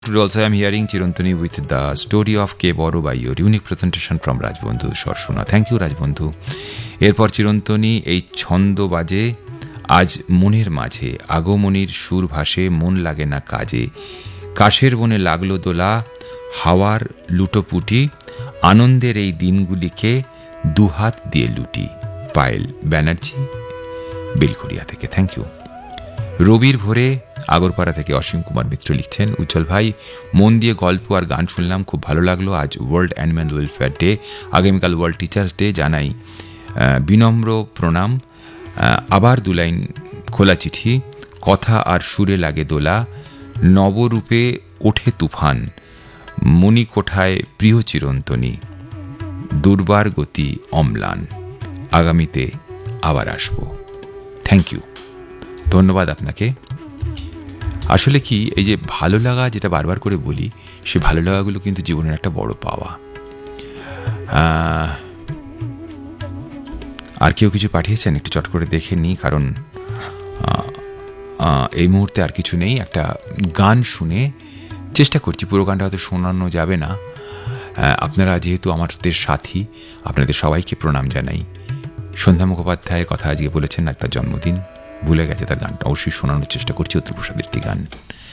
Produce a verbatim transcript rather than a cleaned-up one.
Today also I am hearing Chirantani with the story of K. Boro by your unique presentation from Rajbandhu Sharshuna. Thank you Rajbandhu. এরপর চিরন্তনী এই ছন্দ বাজে আজ মনের মাঝে আগমনীর সুর ভাসে মন লাগে না কাজে কাশের বনে লাগলো দোলা হাওয়ার লুটোপুটি আনন্দের এই দিনগুলিকে দুহাত দিয়ে লুটি পায়েল ব্যানার্জি বেলঘরিয়া থেকে থ্যাংক ইউ রবির ভোরে আগরপাড়া থেকে অসীম কুমার মিত্র লিখছেন উজ্জ্বল ভাই মন দিয়ে গল্প আর গান শুনলাম খুব ভালো লাগলো আজ ওয়ার্ল্ড অ্যানিম্যাল ওয়েলফেয়ার ডে আগামীকাল ওয়ার্ল্ড টিচার্স ডে জানাই বিনম্র প্রণাম আবার দু লাইন খোলা চিঠি কথা আর সুরে লাগে দোলা নবরূপে ওঠে তুফান মণিকোঠায় প্রিয় চিরন্তনী দুর্বার গতি অম্লান আগামীতে আবার আসবো থ্যাংক ইউ ধন্যবাদ আপনাকে আসলে কি এই যে ভালো লাগা যেটা বারবার করে বলি সে ভালো লাগাগুলো কিন্তু জীবনের একটা বড় পাওয়া আর কেউ কিছু পাঠিয়েছেন একটু চট করে দেখে নিই কারণ এই মুহূর্তে আর কিছু নেই একটা গান শুনে চেষ্টা করছি পুরো গানটা হয়তো শোনানো যাবে না আপনারা যেহেতু আমাদের সাথী আপনাদের সবাইকে প্রণাম জানাই সন্ধ্যা মুখোপাধ্যায়ের কথা আজকে বলেছেন আর তার জন্মদিন ভুলে গেছে তার গানটা অবশ্যই শোনানোর চেষ্টা করছি উত্তরপ্রসাদের একটি গান